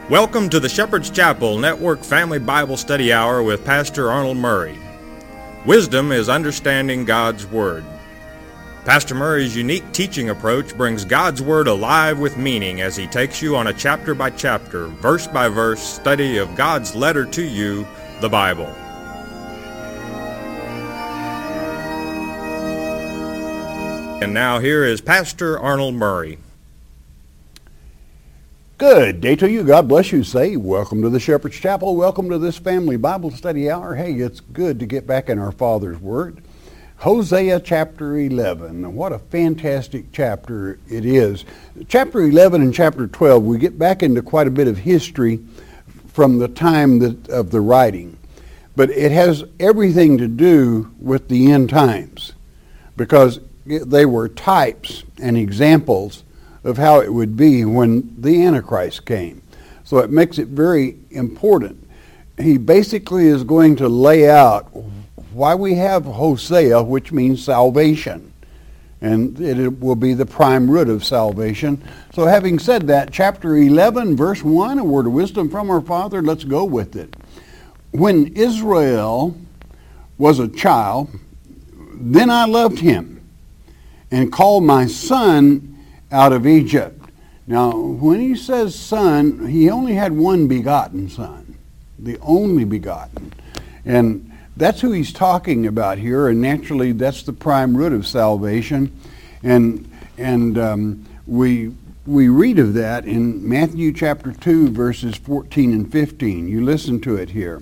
Welcome to the Shepherd's Chapel Network Family Bible Study Hour with Pastor Arnold Murray. Wisdom is understanding God's Word. Pastor Murray's unique teaching approach brings God's Word alive with meaning as he takes you on a chapter-by-chapter, verse-by-verse study of God's letter to you, the Bible. And now here is Pastor Arnold Murray. Good day to you. God bless you. Say, welcome to the Shepherd's Chapel. Welcome to this family Bible study hour. Hey, it's good to get back in our Father's Word. Hosea chapter 11. What a fantastic chapter it is. Chapter 11 and chapter 12, we get back into quite a bit of history from the time of the writing. But it has everything to do with the end times because they were types and examples of how it would be when the Antichrist came. So it makes it very important. He basically is going to lay out why we have Hosea, which means salvation. And it will be the prime root of salvation. So having said that, chapter 11, verse 1, a word of wisdom from our Father, let's go with it. When Israel was a child, then I loved him and called my son out of Egypt. Now, when he says son, he only had one begotten son, the only begotten. And that's who he's talking about here, and naturally that's the prime root of salvation. And we read of that in Matthew chapter 2, verses 14 and 15. You listen to it here.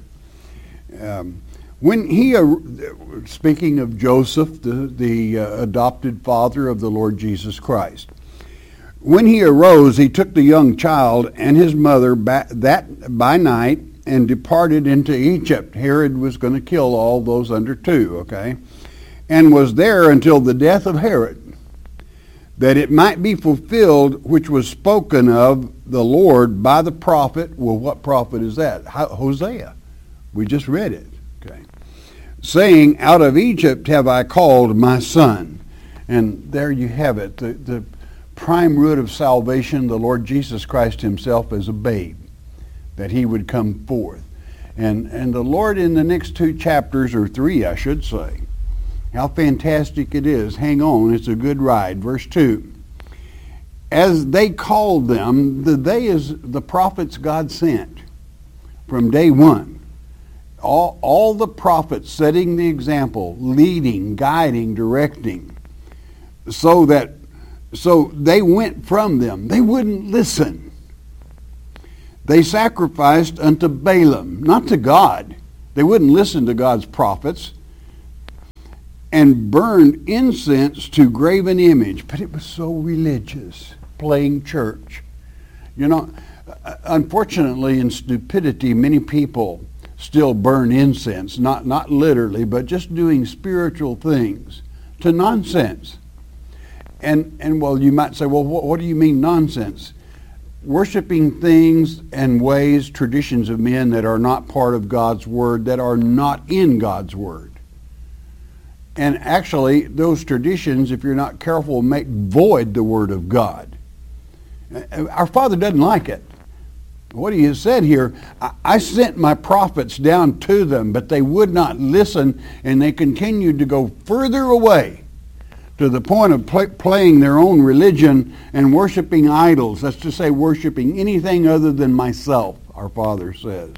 When he, speaking of Joseph, the adopted father of the Lord Jesus Christ, when he arose, he took the young child and his mother by night and departed into Egypt. Herod was going to kill all those under 2, okay? And was there until the death of Herod, that it might be fulfilled which was spoken of the Lord by the prophet. Well, what prophet is that? Hosea. We just read it, okay? Saying, out of Egypt have I called my son. And there you have it. The prime root of salvation, the Lord Jesus Christ himself as a babe, that he would come forth. And the Lord in the next 2 chapters, or 3 I should say, how fantastic it is. Hang on, it's a good ride. Verse 2. As they called them, they is the prophets God sent from day one. All the prophets setting the example, leading, guiding, directing, so they went from them. They wouldn't listen. They sacrificed unto Balaam, not to God. They wouldn't listen to God's prophets, and burned incense to graven image. But it was so religious, playing church. You know, unfortunately, in stupidity, many people still burn incense, not literally, but just doing spiritual things to nonsense. And well, you might say, well, what do you mean nonsense? Worshiping things and ways, traditions of men that are not part of God's Word, that are not in God's Word. And actually, those traditions, if you're not careful, make void the Word of God. Our Father doesn't like it. What he has said here, I sent my prophets down to them, but they would not listen, and they continued to go further away, to the point of playing their own religion and worshiping idols. That's to say, worshiping anything other than myself, our Father says.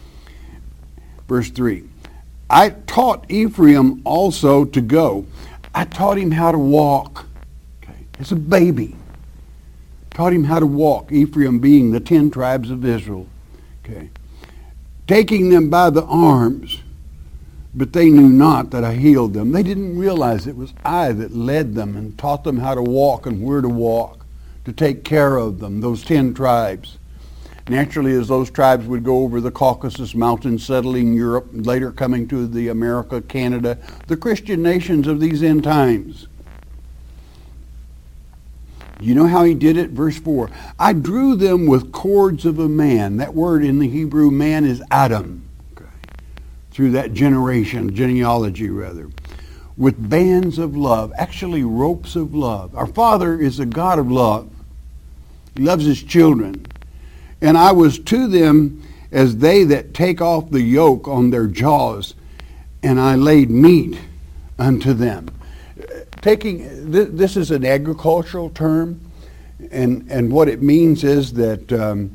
Verse 3, I taught Ephraim also to go. I taught him how to walk. Okay. As a baby. Taught him how to walk, Ephraim being the 10 tribes of Israel. Okay. Taking them by the arms. But they knew not that I healed them. They didn't realize it was I that led them and taught them how to walk and where to walk, to take care of them, those 10 tribes. Naturally, as those tribes would go over the Caucasus Mountains, settling Europe, later coming to the America, Canada, the Christian nations of these end times. You know how he did it? Verse 4, I drew them with cords of a man. That word in the Hebrew, man, is Adam. Through that genealogy rather, with bands of love, actually ropes of love. Our Father is a God of love. He loves his children. And I was to them as they that take off the yoke on their jaws, and I laid meat unto them. This is an agricultural term, and what it means is that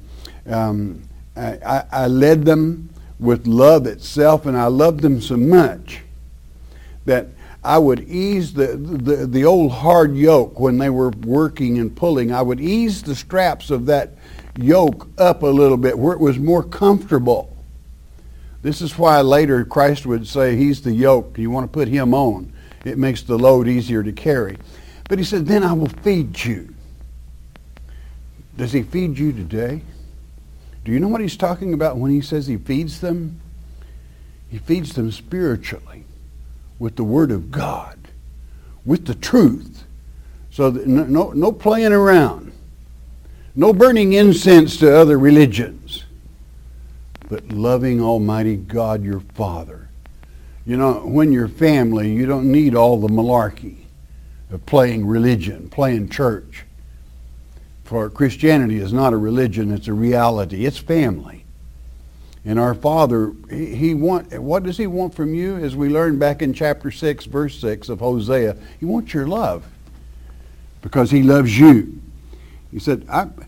I led them with love itself, and I loved them so much that I would ease the old hard yoke when they were working and pulling. I would ease the straps of that yoke up a little bit where it was more comfortable. This is why later Christ would say he's the yoke. You want to put him on. It makes the load easier to carry. But he said, then I will feed you. Does he feed you today? Do you know what he's talking about when he says he feeds them? He feeds them spiritually with the Word of God, with the truth. So that no playing around, no burning incense to other religions, but loving Almighty God your Father. You know, when you're family, you don't need all the malarkey of playing religion, playing church. For Christianity is not a religion, it's a reality. It's family. And our Father, what does he want from you? As we learned back in chapter 6, verse 6 of Hosea, he wants your love because he loves you. He said,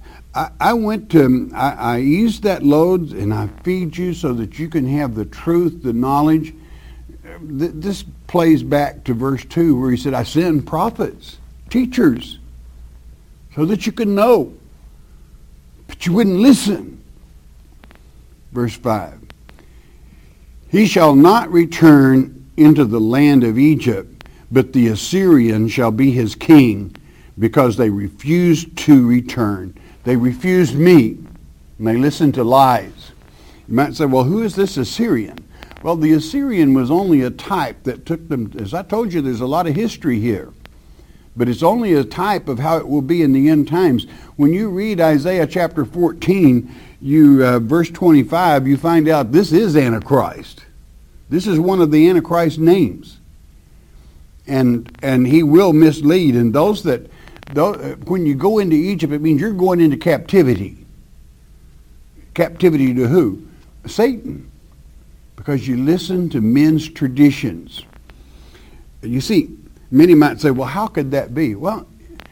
I eased that load and I feed you so that you can have the truth, the knowledge. This plays back to verse 2 where he said, I send prophets, teachers, so that you can know. But you wouldn't listen. Verse 5. He shall not return into the land of Egypt, but the Assyrian shall be his king, because they refused to return. They refused me, and they listened to lies. You might say, well, who is this Assyrian? Well, the Assyrian was only a type that took them, as I told you, there's a lot of history here. But it's only a type of how it will be in the end times. When you read Isaiah chapter 14, verse 25, you find out this is Antichrist. This is one of the Antichrist names. And he will mislead. And when you go into Egypt, it means you're going into captivity. Captivity to who? Satan. Because you listen to men's traditions. You see, many might say, well, how could that be? Well,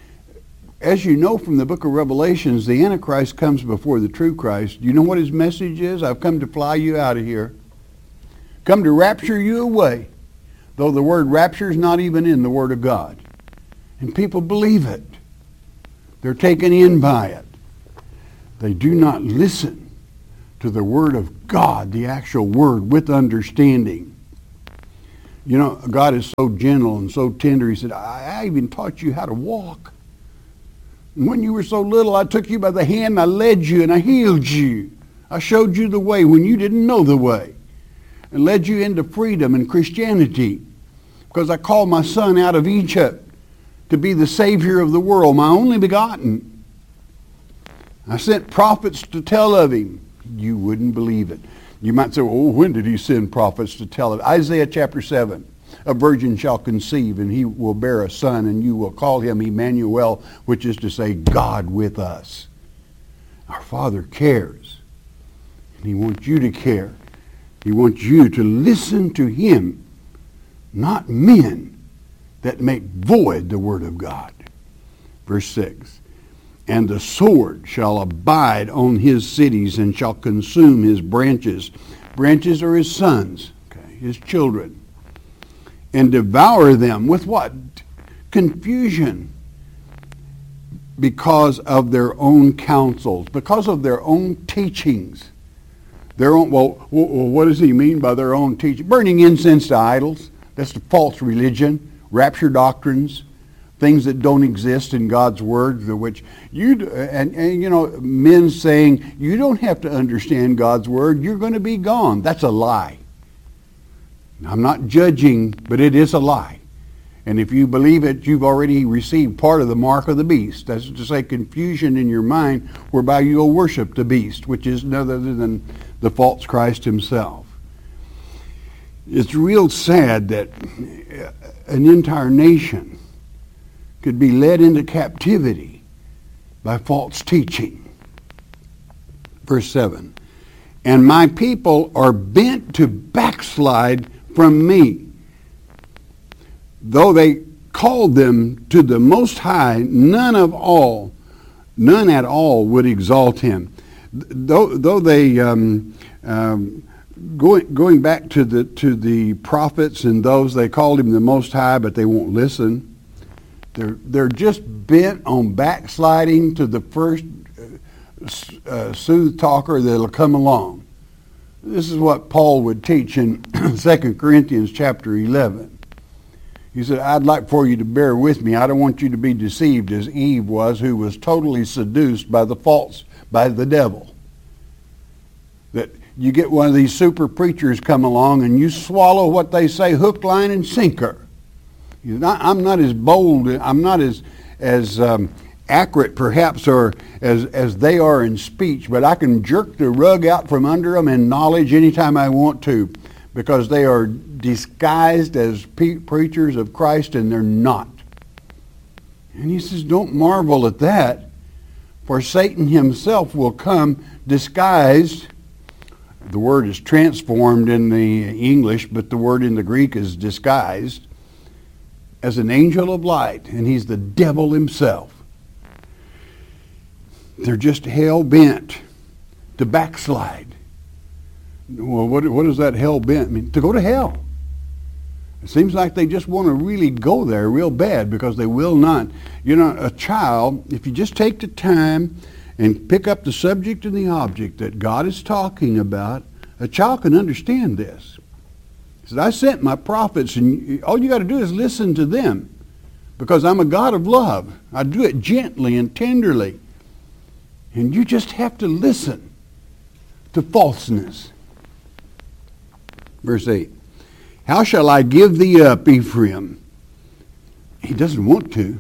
as you know from the book of Revelations, the Antichrist comes before the true Christ. You know what his message is? I've come to fly you out of here. Come to rapture you away. Though the word rapture is not even in the Word of God. And people believe it. They're taken in by it. They do not listen to the Word of God, the actual Word, with understanding. You know, God is so gentle and so tender. He said, I even taught you how to walk. And when you were so little, I took you by the hand, I led you, and I healed you. I showed you the way when you didn't know the way, and led you into freedom and Christianity, because I called my son out of Egypt to be the Savior of the world, my only begotten. I sent prophets to tell of him. You wouldn't believe it. You might say, oh, when did he send prophets to tell it? Isaiah chapter 7. A virgin shall conceive, and he will bear a son, and you will call him Emmanuel, which is to say, God with us. Our Father cares, and he wants you to care. He wants you to listen to him, not men that make void the word of God. Verse 6. And the sword shall abide on his cities and shall consume his branches. Branches are his sons, his children. And devour them with what? Confusion. Because of their own counsels, because of their own teachings. What does he mean by their own teaching? Burning incense to idols. That's the false religion. Rapture doctrines. Things that don't exist in God's Word, which men saying, you don't have to understand God's Word, you're going to be gone. That's a lie. I'm not judging, but it is a lie. And if you believe it, you've already received part of the mark of the beast. That's to say, confusion in your mind whereby you will worship the beast, which is none other than the false Christ himself. It's real sad that an entire nation could be led into captivity by false teaching. Verse 7. And my people are bent to backslide from me. Though they called them to the Most High, none at all would exalt him. Though they going back to the prophets and those, they called him the Most High, but they won't listen. They're just bent on backsliding to the first sooth talker that'll come along. This is what Paul would teach in 2 Corinthians chapter 11. He said, I'd like for you to bear with me. I don't want you to be deceived as Eve was, who was totally seduced by the devil. That you get one of these super preachers come along and you swallow what they say hook, line, and sinker. I'm not as bold, I'm not as accurate perhaps or as they are in speech, but I can jerk the rug out from under them in knowledge anytime I want to, because they are disguised as preachers of Christ, and they're not. And he says, don't marvel at that, for Satan himself will come disguised. The word is transformed in the English, but the word in the Greek is disguised, as an angel of light, and he's the devil himself. They're just hell-bent to backslide. Well, what does that hell-bent mean? To go to hell. It seems like they just want to really go there real bad, because they will not. You know, a child, if you just take the time and pick up the subject and the object that God is talking about, a child can understand this. He said, I sent my prophets, and all you got to do is listen to them, because I'm a God of love. I do it gently and tenderly. And you just have to listen to falseness. Verse 8. How shall I give thee up, Ephraim? He doesn't want to.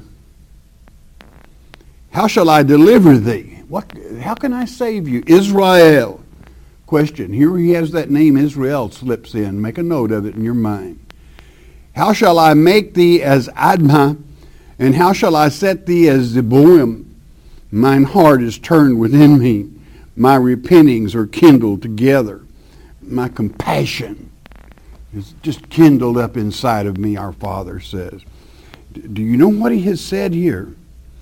How shall I deliver thee? How can I save you? Israel. Question. Here he has that name Israel slips in. Make a note of it in your mind. How shall I make thee as Admah, and how shall I set thee as Zeboim? Mine heart is turned within me. My repentings are kindled together. My compassion is just kindled up inside of me, our Father says. Do you know what he has said here?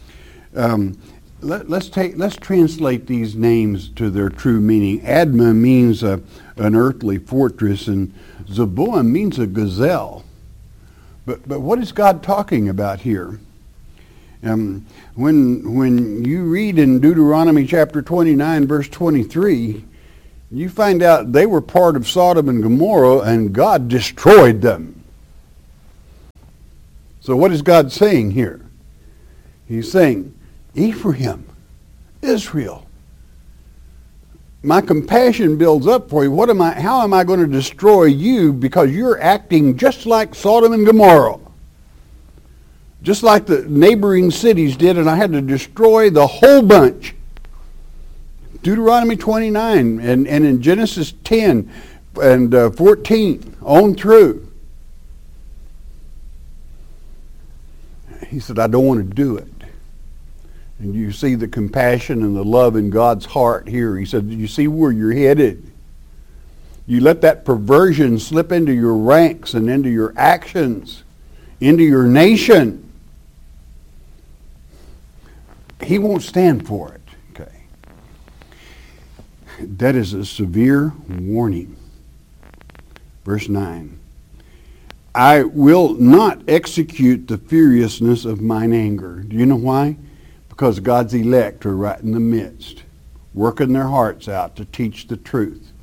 Let's translate these names to their true meaning. Admah means an earthly fortress, and Zeboim means a gazelle. But what is God talking about here? When you read in Deuteronomy chapter 29, verse 23, you find out they were part of Sodom and Gomorrah, and God destroyed them. So what is God saying here? He's saying, Ephraim, Israel, my compassion builds up for you. How am I going to destroy you, because you're acting just like Sodom and Gomorrah? Just like the neighboring cities did, and I had to destroy the whole bunch. Deuteronomy 29 and in Genesis 10 and 14 on through. He said, I don't want to do it. And you see the compassion and the love in God's heart here. He said, you see where you're headed. You let that perversion slip into your ranks and into your actions, into your nation. He won't stand for it. Okay. That is a severe warning. Verse 9. I will not execute the furiousness of mine anger. Do you know why? Because God's elect are right in the midst, working their hearts out to teach the truth.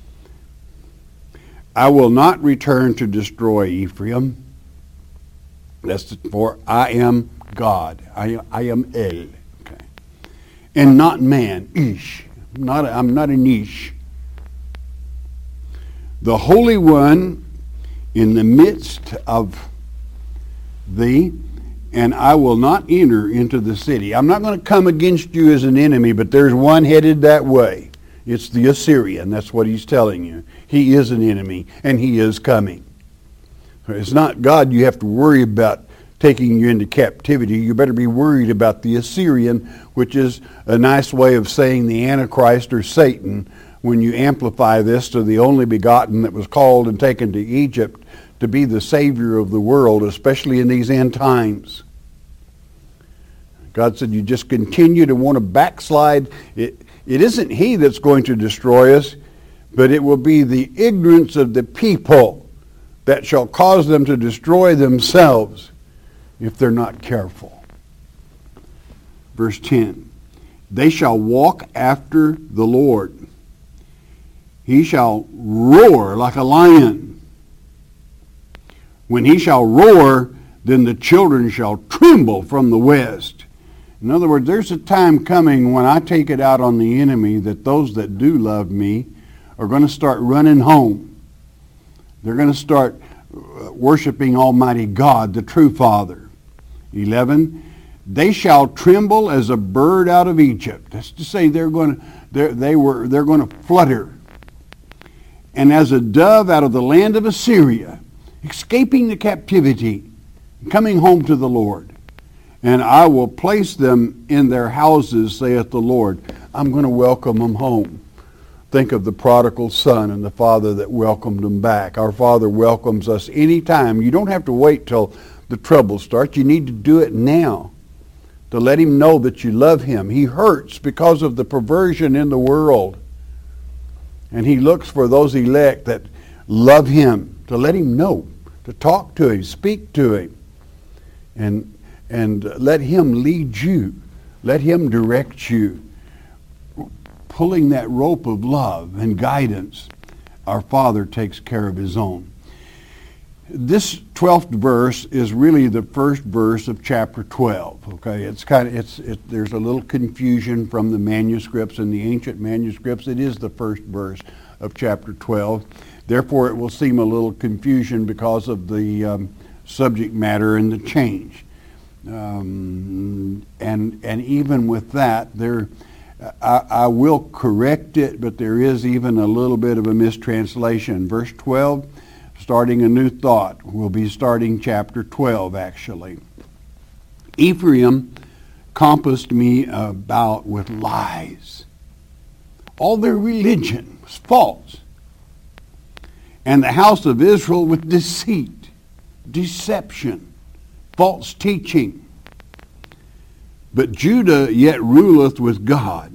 I will not return to destroy Ephraim. That's for I am God. I am El. Okay. And not man. Ish. I'm not an Ish. The Holy One in the midst of thee, and I will not enter into the city. I'm not going to come against you as an enemy, but there's one headed that way. It's the Assyrian. That's what he's telling you. He is an enemy, and he is coming. It's not God you have to worry about taking you into captivity. You better be worried about the Assyrian, which is a nice way of saying the Antichrist or Satan when you amplify this to the only begotten that was called and taken to Egypt to be the Savior of the world, especially in these end times. God said, you just continue to want to backslide. It isn't He that's going to destroy us, but it will be the ignorance of the people that shall cause them to destroy themselves if they're not careful. Verse 10, they shall walk after the Lord. He shall roar like a lion. When he shall roar, then the children shall tremble from the west. In other words, there's a time coming when I take it out on the enemy that those that do love me are going to start running home. They're going to start worshiping Almighty God, the true Father. 11, they shall tremble as a bird out of Egypt. That's to say they're going to flutter. And as a dove out of the land of Assyria, escaping the captivity, coming home to the Lord. And I will place them in their houses, saith the Lord. I'm going to welcome them home. Think of the prodigal son and the father that welcomed him back. Our Father welcomes us anytime. You don't have to wait till the trouble starts. You need to do it now to let Him know that you love Him. He hurts because of the perversion in the world. And He looks for those elect that love Him, to let Him know, to talk to Him, speak to Him, and let Him lead you. Let Him direct you. Pulling that rope of love and guidance, our Father takes care of His own. This 12th verse is really the first verse of chapter 12. Okay, there's a little confusion from the manuscripts and the ancient manuscripts. It is the first verse of chapter 12. Therefore, it will seem a little confusion because of the subject matter and the change. And even with that, I will correct it, but there is even a little bit of a mistranslation. Verse 12, starting a new thought. We'll be starting chapter 12, actually. Ephraim compassed me about with lies. All their religion was false. And the house of Israel with deceit, deception, false teaching. But Judah yet ruleth with God,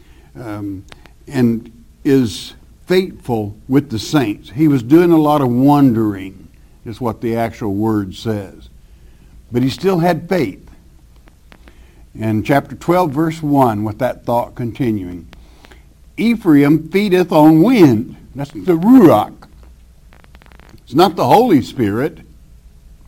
and is faithful with the saints. He was doing a lot of wandering, is what the actual word says. But he still had faith. And chapter 12, verse 1, with that thought continuing. Ephraim feedeth on wind. That's the Ruach. It's not the Holy Spirit.